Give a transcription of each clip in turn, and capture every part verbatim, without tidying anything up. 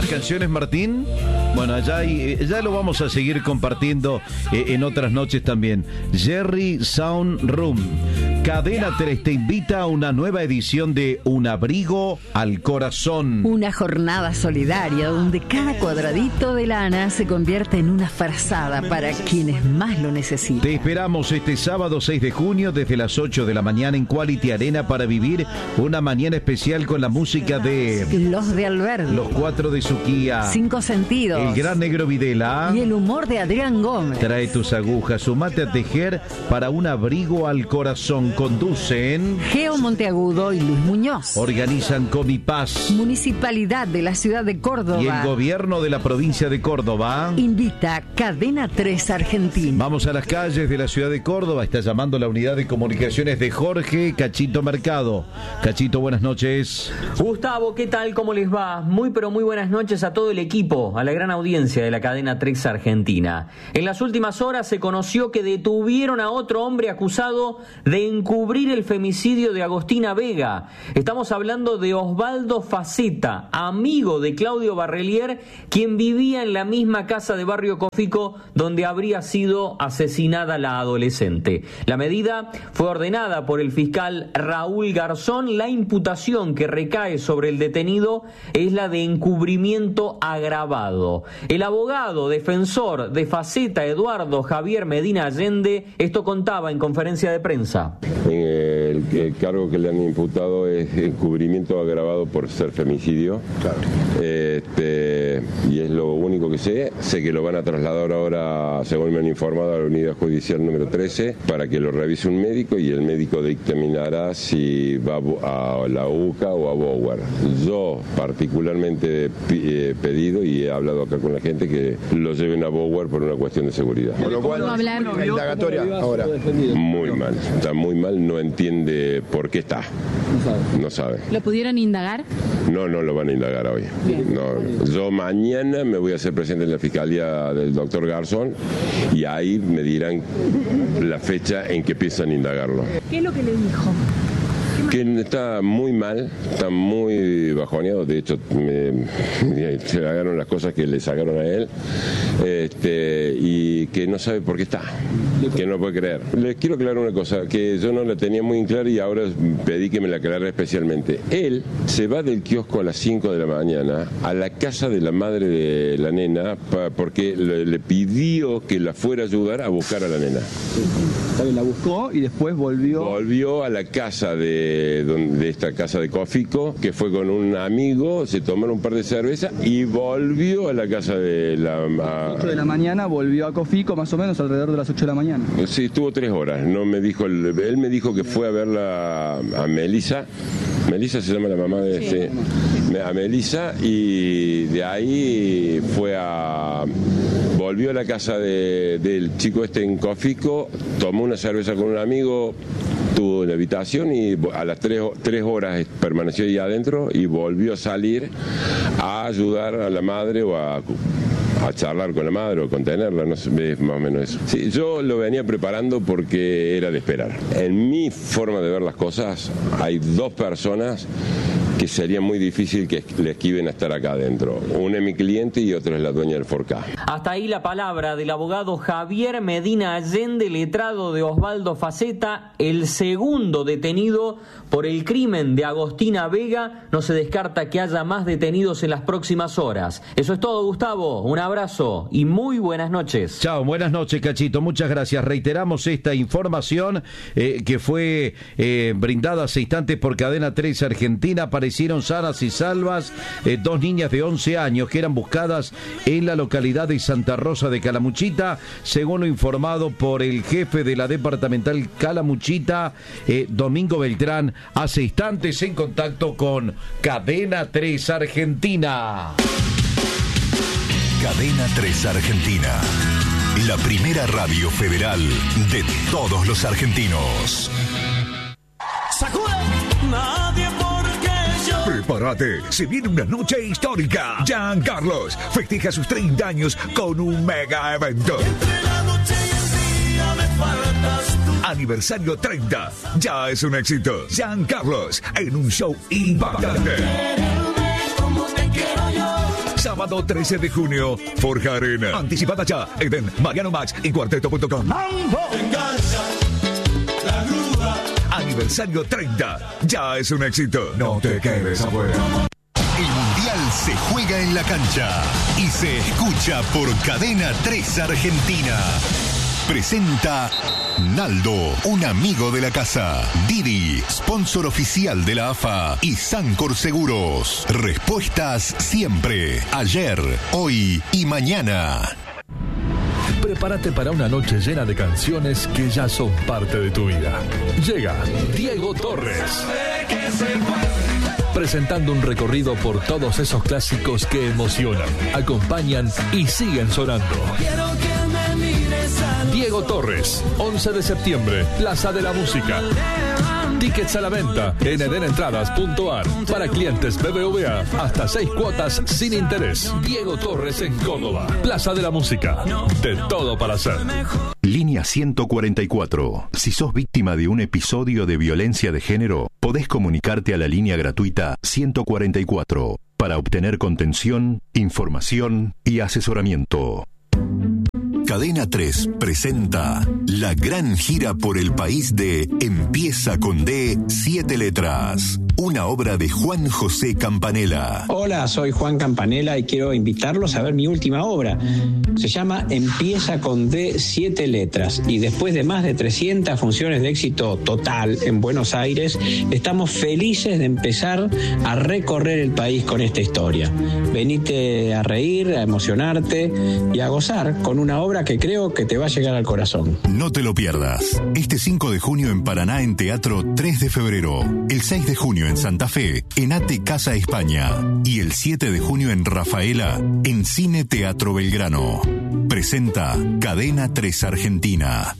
más canciones, Martín? Bueno, ya, ya lo vamos a seguir compartiendo eh, en otras noches también. Jerry Sound Room. Cadena tres te invita a una nueva edición de Un Abrigo al Corazón. Una jornada solidaria donde cada cuadradito de lana se convierte en una frazada para quienes más lo necesitan. Te esperamos este sábado seis de junio desde las ocho de la mañana en Quality Arena para vivir una mañana especial con la música de Los de Alberto, Los Cuatro de Suquía, Cinco Sentidos, El Gran Negro Videla y el humor de Adrián Gómez. Trae tus agujas, sumate a tejer para un abrigo al corazón. Conducen Geo Monteagudo y Luis Muñoz. Organizan Comipaz, Municipalidad de la Ciudad de Córdoba y el Gobierno de la Provincia de Córdoba. Invita Cadena tres Argentina. Vamos a las calles de la Ciudad de Córdoba. Está llamando la unidad de comunicaciones de Jorge Cachito Mercado. Cachito, buenas noches. Gustavo, ¿qué tal? ¿Cómo les va? Muy pero muy buenas noches a todo el equipo, a la gran audiencia de la cadena tres Argentina. En las últimas horas se conoció que detuvieron a otro hombre acusado de encubrir el femicidio de Agostina Vega. Estamos hablando de Osvaldo Faceta, amigo de Claudio Barrelier, quien vivía en la misma casa de Barrio Cofico donde habría sido asesinada la adolescente. La medida fue ordenada por el fiscal Raúl Garzón. La imputación que recae sobre el detenido es la de encubrimiento agravado. El abogado defensor de Faceta, Eduardo Javier Medina Allende, esto contaba en conferencia de prensa. El, el cargo que le han imputado es encubrimiento agravado por ser femicidio. Claro. Este, y es lo único que sé. Sé que lo van a trasladar ahora, según me han informado, a la unidad judicial número trece para que lo revise un médico y el médico dictaminará si va a la U C A o a Bower. Yo particularmente he pedido y he hablado acá con la gente que lo lleven a Bower por una cuestión de seguridad. Por lo cual, la indagatoria ahora. Muy mal, está muy mal, no entiende por qué está. No sabe. No sabe. ¿Lo pudieron indagar? No, no lo van a indagar hoy. No. Yo mañana me voy a hacer presente en la fiscalía del doctor Garzón y ahí me dirán la fecha en que piensan indagarlo. ¿Qué es lo que le dijo? Que está muy mal, está muy bajoneado, de hecho me, me sacaron las cosas que le sacaron a él, este, y que no sabe por qué está, que no puede creer. Les quiero aclarar una cosa, que yo no la tenía muy clara y ahora pedí que me la aclarara especialmente. Él se va del kiosco a las cinco de la mañana a la casa de la madre de la nena pa, porque le, le pidió que la fuera a ayudar a buscar a la nena. La buscó y después volvió. Volvió a la casa de, de esta casa de Cofico, que fue con un amigo, se tomaron un par de cervezas y volvió a la casa de la... A las ocho de la mañana volvió a Cofico, más o menos alrededor de las ocho de la mañana. Sí, estuvo tres horas. No me dijo, el, él me dijo que fue a verla a Melissa. Melissa se llama la mamá de... Sí. Sí, a Melissa, y de ahí fue a... Volvió a la casa de, del chico este en Cofico, tomó una cerveza con un amigo, tuvo una habitación y a las tres, tres horas permaneció ahí adentro y volvió a salir a ayudar a la madre o a... a charlar con la madre o contenerla, no sé, es más o menos eso. Sí, yo lo venía preparando porque era de esperar. En mi forma de ver las cosas, hay dos personas que sería muy difícil que le esquiven a estar acá adentro. Una es mi cliente y otra es la dueña del Forcá. Hasta ahí la palabra del abogado Javier Medina Allende, letrado de Osvaldo Faceta, el segundo detenido por el crimen de Agostina Vega. No se descarta que haya más detenidos en las próximas horas. Eso es todo, Gustavo. Un abrazo y muy buenas noches. Chao, buenas noches, Cachito. Muchas gracias. Reiteramos esta información eh, que fue eh, brindada hace instantes por Cadena tres Argentina. Aparecieron sanas y salvas eh, dos niñas de once años que eran buscadas en la localidad de Santa Rosa de Calamuchita, según lo informado por el jefe de la departamental Calamuchita, eh, Domingo Beltrán, hace instantes en contacto con Cadena tres Argentina. Cadena tres Argentina, la primera radio federal de todos los argentinos. ¡Sacude! Nadie porque yo. Prepárate, se viene una noche histórica. Giancarlos festeja sus treinta años con un mega evento. Entre la noche y el día me faltas tú. Aniversario treinta, ya es un éxito. Giancarlos en un show impactante. Sábado trece de junio, Forja Arena. Anticipada ya, Eden, Mariano Max y Cuarteto punto com. Aniversario treinta. Ya es un éxito. No te quedes afuera. El Mundial se juega en la cancha y se escucha por Cadena tres Argentina. Presenta Naldo, un amigo de la casa. Didi, sponsor oficial de la A F A. Y Sancor Seguros. Respuestas siempre. Ayer, hoy y mañana. Prepárate para una noche llena de canciones que ya son parte de tu vida. Llega Diego Torres, presentando un recorrido por todos esos clásicos que emocionan, acompañan y siguen sonando. Diego Torres, once de septiembre, Plaza de la Música. Tickets a la venta en eden entradas punto a r. Para clientes B B V A, hasta seis cuotas sin interés. Diego Torres en Córdoba. Plaza de la Música. De todo para hacer. Línea ciento cuarenta y cuatro. Si sos víctima de un episodio de violencia de género, podés comunicarte a la línea gratuita ciento cuarenta y cuatro para obtener contención, información y asesoramiento. Cadena tres presenta la gran gira por el país de Empieza con D, siete letras. Una obra de Juan José Campanella. Hola, soy Juan Campanella y quiero invitarlos a ver mi última obra. Se llama Empieza con D, siete letras. Y después de más de trescientas funciones de éxito total en Buenos Aires, estamos felices de empezar a recorrer el país con esta historia. Venite a reír, a emocionarte y a gozar con una obra que creo que te va a llegar al corazón. No te lo pierdas. Este cinco de junio en Paraná en Teatro tres de febrero. El seis de junio en Santa Fe, en Ate Casa España. Y el siete de junio en Rafaela, en Cine Teatro Belgrano. Presenta Cadena tres Argentina.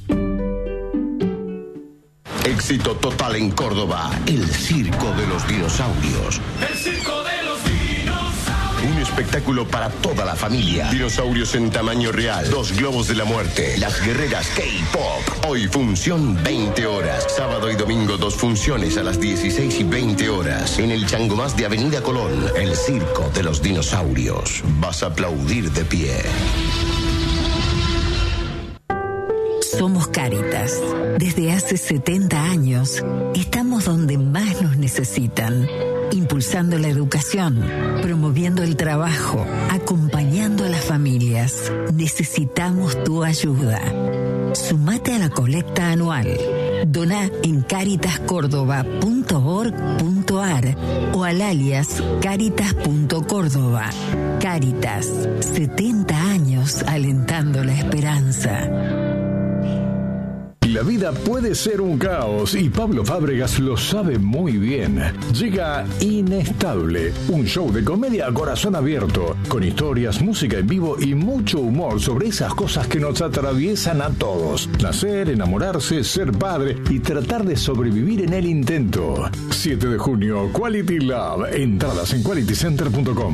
Éxito total en Córdoba. El Circo de los Dinosaurios. El circo de los dinosaurios. Un espectáculo para toda la familia. Dinosaurios en tamaño real. Dos globos de la muerte. Las guerreras K-Pop. Hoy función veinte horas. Sábado y domingo dos funciones a las dieciséis y veinte horas. En el Changomás de Avenida Colón. El Circo de los Dinosaurios. Vas a aplaudir de pie. Somos Cáritas. Desde hace setenta años estamos donde más nos necesitan, impulsando la educación, promoviendo el trabajo, acompañando a las familias. Necesitamos tu ayuda. Sumate a la colecta anual. Doná en caritas córdoba punto org punto a r o al alias caritas punto córdoba. Cáritas, setenta años alentando la esperanza. La vida puede ser un caos y Pablo Fábregas lo sabe muy bien. Llega Inestable, un show de comedia a corazón abierto, con historias, música en vivo y mucho humor sobre esas cosas que nos atraviesan a todos. Nacer, enamorarse, ser padre y tratar de sobrevivir en el intento. siete de junio, Quality Love. Entradas en quality center punto com.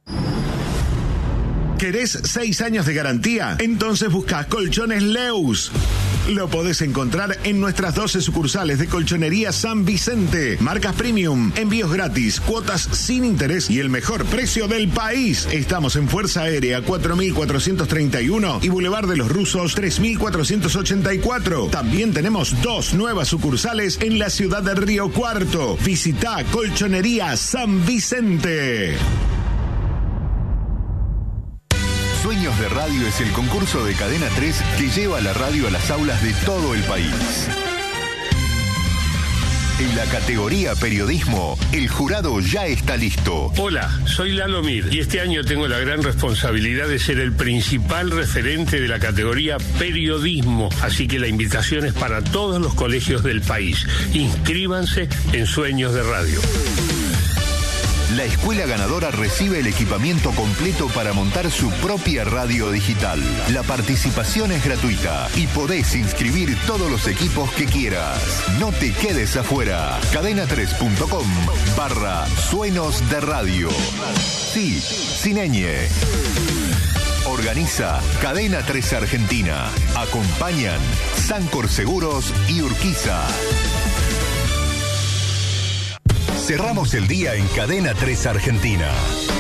¿Querés seis años de garantía? Entonces busca Colchones Leus. Lo podés encontrar en nuestras doce sucursales de Colchonería San Vicente. Marcas premium, envíos gratis, cuotas sin interés y el mejor precio del país. Estamos en Fuerza Aérea cuatro mil cuatrocientos treinta y uno y Boulevard de los Rusos tres mil cuatrocientos ochenta y cuatro. También tenemos dos nuevas sucursales en la ciudad de Río Cuarto. Visita Colchonería San Vicente. Sueños de Radio es el concurso de Cadena tres que lleva la radio a las aulas de todo el país. En la categoría Periodismo, el jurado ya está listo. Hola, soy Lalo Mir y este año tengo la gran responsabilidad de ser el principal referente de la categoría Periodismo. Así que la invitación es para todos los colegios del país. Inscríbanse en Sueños de Radio. La escuela ganadora recibe el equipamiento completo para montar su propia radio digital. La participación es gratuita y podés inscribir todos los equipos que quieras. No te quedes afuera. cadena tres punto com barra Sueños de Radio. Sí, sin ñ. Organiza Cadena tres Argentina. Acompañan Sancor Seguros y Urquiza. Cerramos el día en Cadena tres Argentina.